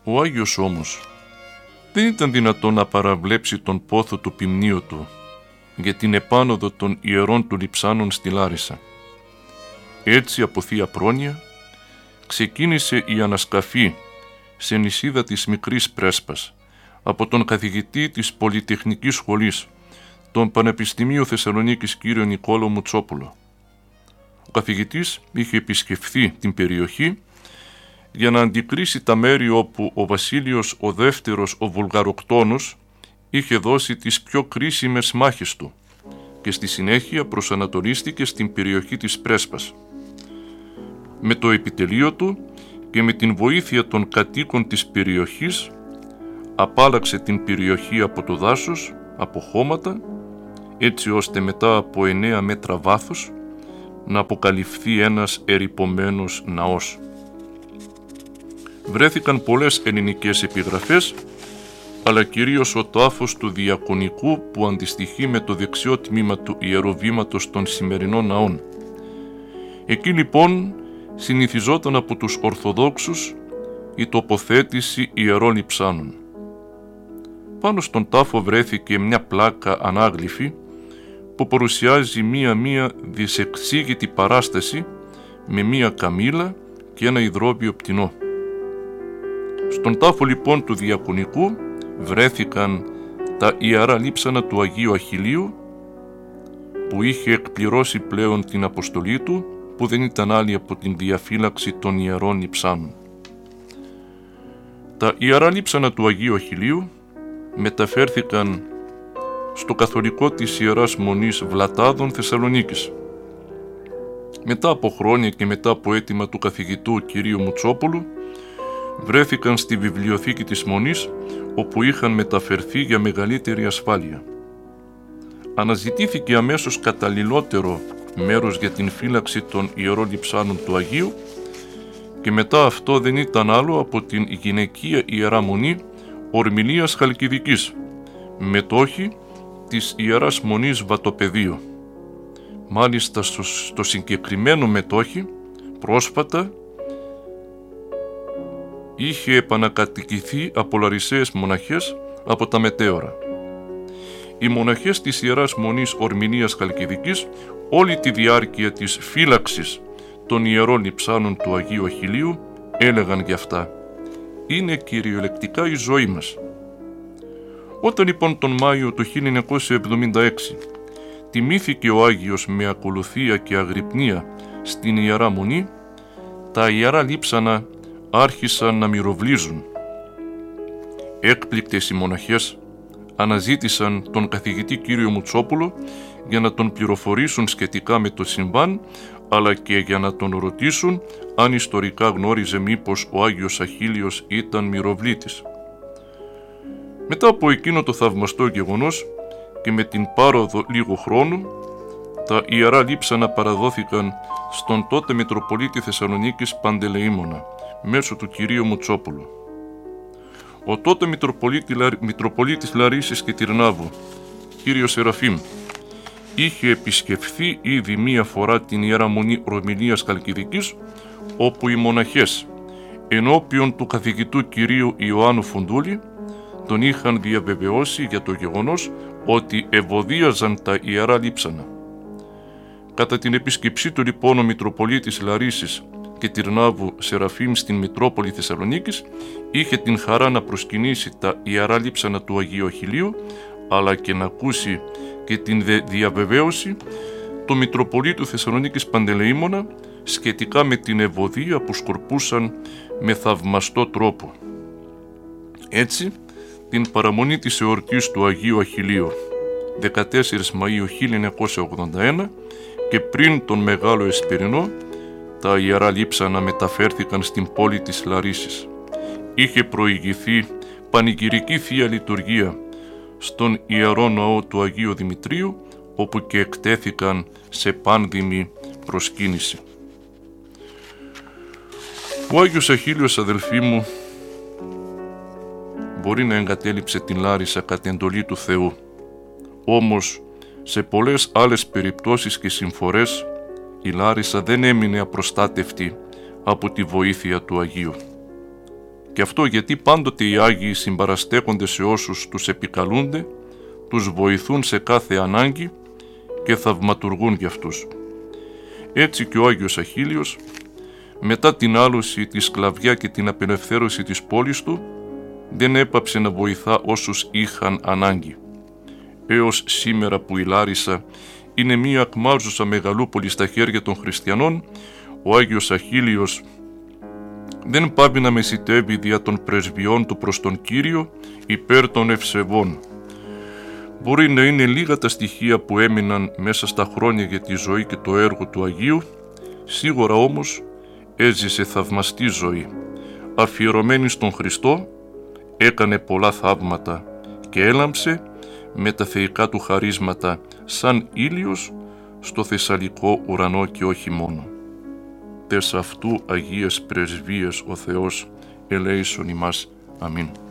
Ο Άγιος όμως δεν ήταν δυνατόν να παραβλέψει τον πόθο του ποιμνίου του για την επάνωδο των ιερών του Λειψάνων στη Λάρισα. Έτσι από Θεία Πρόνοια ξεκίνησε η ανασκαφή σε νησίδα της Μικρής Πρέσπας από τον καθηγητή της Πολυτεχνικής Σχολής, τον Πανεπιστημίου Θεσσαλονίκης κύριο Νικόλαο Μουτσόπουλο. Ο καθηγητής είχε επισκεφθεί την περιοχή για να αντικρίσει τα μέρη όπου ο Βασίλειος ο Δεύτερος ο Βουλγαροκτόνος είχε δώσει τις πιο κρίσιμες μάχες του και στη συνέχεια προσανατολίστηκε στην περιοχή της Πρέσπας. Με το επιτελείο του και με την βοήθεια των κατοίκων της περιοχής απάλλαξε την περιοχή από το δάσος, από χώματα, έτσι ώστε μετά από 9 μέτρα βάθος να αποκαλυφθεί ένας ερειπωμένος ναός. Βρέθηκαν πολλές ελληνικές επιγραφές, αλλά κυρίως ο τάφος του Διακονικού που αντιστοιχεί με το δεξιό τμήμα του ιεροβήματος των σημερινών ναών. Εκεί λοιπόν συνηθιζόταν από τους Ορθοδόξους η τοποθέτηση ιερών λειψάνων. Πάνω στον τάφο βρέθηκε μια πλάκα ανάγλυφη που παρουσιάζει μία δυσεξήγητη παράσταση με μία καμήλα και ένα υδρόβιο πτηνό. Στον τάφο λοιπόν του Διακονικού βρέθηκαν τα ιερά λείψανα του Αγίου Αχιλλείου που είχε εκπληρώσει πλέον την αποστολή του, που δεν ήταν άλλη από την διαφύλαξη των ιερών λειψάνων. Τα ιερά λείψανα του Αγίου Αχιλλείου μεταφέρθηκαν στο καθολικό της Ιεράς Μονής Βλατάδων Θεσσαλονίκης. Μετά από χρόνια και μετά από αίτημα του καθηγητού κυρίου Μουτσόπουλου, βρέθηκαν στη βιβλιοθήκη της Μονής, όπου είχαν μεταφερθεί για μεγαλύτερη ασφάλεια. Αναζητήθηκε αμέσως καταλληλότερο μέρος για την φύλαξη των ιερών λειψάνων του Αγίου και μετά αυτό δεν ήταν άλλο από την γυναικεία Ιερά Μονή Ορμηλίας Χαλκιδικής, μετόχη της Ιεράς Μονής Βατοπεδίου. Μάλιστα στο συγκεκριμένο μετόχη πρόσφατα είχε επανακατοικηθεί από λαρισαίες μοναχές από τα μετέωρα. Οι μοναχές της Ιεράς Μονής Ορμηλίας Χαλκιδικής όλη τη διάρκεια της φύλαξης των ιερών λειψάνων του Αγίου Αχιλλείου έλεγαν γι' αυτά: είναι κυριολεκτικά η ζωή μας. Όταν λοιπόν τον Μάιο του 1976 τιμήθηκε ο Άγιος με ακολουθία και αγρυπνία στην Ιερά Μονή, τα ιερά λείψανα άρχισαν να μυροβλίζουν. Έκπληκτες οι μοναχές αναζήτησαν τον καθηγητή κύριο Μουτσόπουλο για να τον πληροφορήσουν σχετικά με το συμβάν, αλλά και για να τον ρωτήσουν αν ιστορικά γνώριζε μήπως ο Άγιος Αχίλλειος ήταν μυροβλήτης. Μετά από εκείνο το θαυμαστό γεγονός και με την πάροδο λίγου χρόνου, τα ιερά λείψανα παραδόθηκαν στον τότε Μητροπολίτη Θεσσαλονίκης Παντελεήμονα μέσω του κυρίου Μουτσόπουλου. Ο τότε Μητροπολίτης Λαρίσης και Τυρνάβου, κύριος Σεραφείμ, είχε επισκεφθεί ήδη μία φορά την Ιερά Μονή Ορμηλίας Χαλκιδικής, όπου οι μοναχές ενώπιον του καθηγητού κυρίου Ιωάννου Φουντούλη τον είχαν διαβεβαιώσει για το γεγονός ότι ευωδίαζαν τα ιερά λείψανα. Κατά την επίσκεψή του λοιπόν ο Μητροπολίτης Λαρίσης και Τυρνάβου Σεραφείμ στην Μητρόπολη Θεσσαλονίκης είχε την χαρά να προσκυνήσει τα ιερά λείψανα του Αγίου Αχιλλείου, αλλά και να ακούσει και την διαβεβαίωση του Μητροπολίτου Θεσσαλονίκης Παντελεήμονα σχετικά με την ευωδία που σκορπούσαν με θαυμαστό τρόπο. Έτσι, την παραμονή της εορτής του Αγίου Αχιλλείου 14 Μαΐου 1981 και πριν τον Μεγάλο Εσπερινό, τα ιερά λείψανα μεταφέρθηκαν στην πόλη της Λαρίσης. Είχε προηγηθεί πανηγυρική Θεία Λειτουργία στον Ιερό Ναό του Αγίου Δημητρίου, όπου και εκτέθηκαν σε πάνδημη προσκύνηση. Ο Άγιος Αχίλλειος, αδελφοί μου, μπορεί να εγκατέλειψε την Λάρισα κατά εντολή του Θεού, όμως σε πολλές άλλες περιπτώσεις και συμφορές η Λάρισα δεν έμεινε απροστάτευτη από τη βοήθεια του Αγίου. Και αυτό γιατί πάντοτε οι Άγιοι συμπαραστέκονται σε όσους τους επικαλούνται, τους βοηθούν σε κάθε ανάγκη και θαυματουργούν για αυτούς. Έτσι και ο Άγιος Αχίλιος, μετά την άλωση, τη σκλαβιά και την απελευθέρωση της πόλης του, δεν έπαψε να βοηθά όσους είχαν ανάγκη. Έως σήμερα που η Λάρισα είναι μία ακμάζουσα μεγαλούπολη στα χέρια των χριστιανών, ο Άγιος Αχίλιος δεν πάβει να μεσητεύει δια των πρεσβειών του προς τον Κύριο υπέρ των ευσεβών. Μπορεί να είναι λίγα τα στοιχεία που έμειναν μέσα στα χρόνια για τη ζωή και το έργο του Αγίου, σίγουρα όμως έζησε θαυμαστή ζωή. Αφιερωμένη στον Χριστό, έκανε πολλά θαύματα και έλαμψε με τα θεϊκά του χαρίσματα σαν ήλιος στο θεσσαλικό ουρανό και όχι μόνο. Τες αυτού Αγίες πρεσβείες ο Θεός ελέησον ημάς. Αμήν.